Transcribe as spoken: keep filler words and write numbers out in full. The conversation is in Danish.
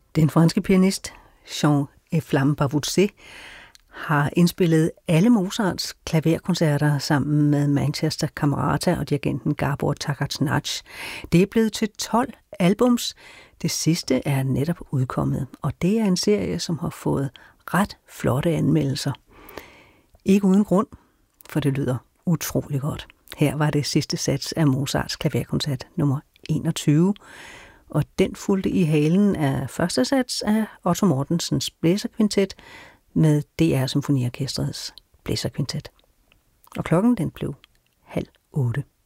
Den franske pianist Jean-Eflamme Bavouzet har indspillet alle Mozarts klaverkoncerter sammen med Manchester Camerata og dirigenten Gabor Takács. Det er blevet til tolv albums. Det sidste er netop udkommet, og det er en serie, som har fået ret flotte anmeldelser. Ikke uden grund, for det lyder utrolig godt. Her var det sidste sats af Mozarts klaverkoncert nummer enogtyve, og den fulgte i halen af første sats af Otto Mortensens blæserkvintet med D R Symfoniorkestrets blæserkvintet. Og klokken den blev halv otte.